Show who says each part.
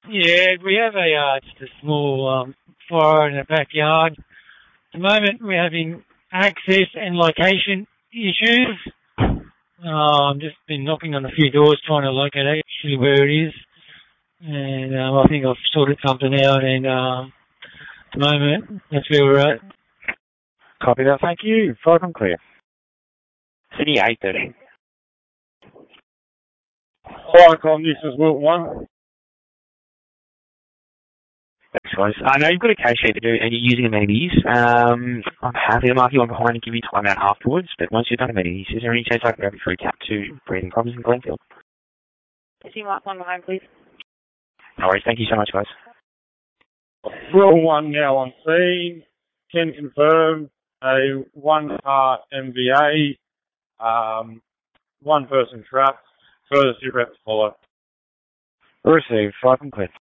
Speaker 1: Yeah, we have just a small fire in the backyard. At the moment, we're having access and location issues. I've just been knocking on a few doors trying to locate actually where it is. And I think I've sorted something out, and at the moment, that's where we're at.
Speaker 2: Copy that, thank you. 5 and clear.
Speaker 3: City 813.
Speaker 4: Viacom, this is Wilt 1.
Speaker 3: Thanks, guys. I know you've got a case sheet to do and you're using amenities. I'm happy to mark you on behind and give you time out afterwards, but once you've done amenities, is there any chance I can grab you for a cap 2 breathing problems in Glenfield?
Speaker 5: Is he marked on behind, please?
Speaker 3: No worries. Thank you so much, guys.
Speaker 4: Wilt 1 now on scene. Can confirm a 1-part MVA, 1 person trapped, further 2 reps follow.
Speaker 2: Received, 5 and clear.